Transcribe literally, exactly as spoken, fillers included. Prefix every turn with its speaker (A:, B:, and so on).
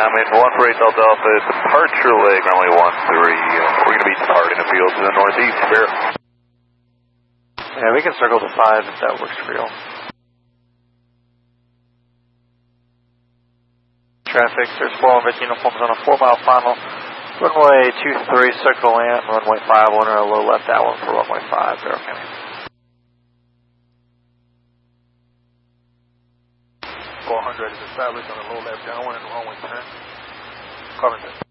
A: I'm in one for eight Delta Alpha, departure leg, runway one three. Uh, we're going to be departing the field to the northeast. Bear.
B: Yeah, we can circle to five if that works for you. Traffic, there's four of its uniforms on a four mile final. Runway two three, circle land, runway five one or a low left that one for runway five, Barrow County. four hundred is established on a low left downwind and runway ten. Covington.